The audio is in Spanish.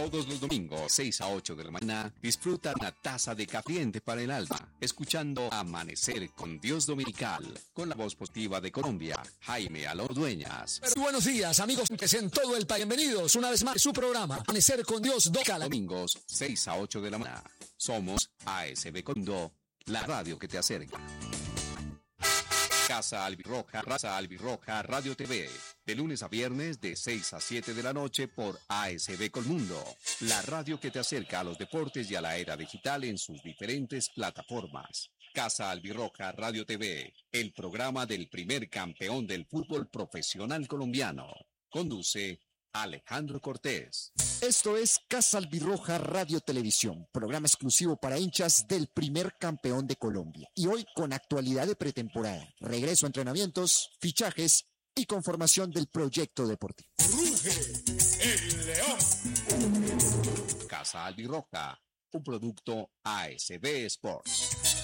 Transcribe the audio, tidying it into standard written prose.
Todos los domingos, 6 a 8 de la mañana, disfruta una taza de caliente para el alma, escuchando Amanecer con Dios Dominical, con la voz positiva de Colombia, Jaime Alonso Dueñas. Buenos días, amigos en todo el país. Bienvenidos una vez más a su programa, Amanecer con Dios Dominical. Domingos, 6 a 8 de la mañana. Somos ASB Condó, la radio que te acerca. Casa Albirroja Radio TV, de lunes a viernes de 6 a 7 de la noche por ASB Colmundo, la radio que te acerca a los deportes y a la era digital en sus diferentes plataformas. Casa Albirroja Radio TV, el programa del primer campeón del fútbol profesional colombiano. Conduce Alejandro Cortés. Esto es Casa Albirroja Radio Televisión, programa exclusivo para hinchas del primer campeón de Colombia. Y hoy con actualidad de pretemporada, regreso a entrenamientos, fichajes y conformación del proyecto deportivo. ¡Ruge el león! Casa Albirroja, un producto ASB Sports.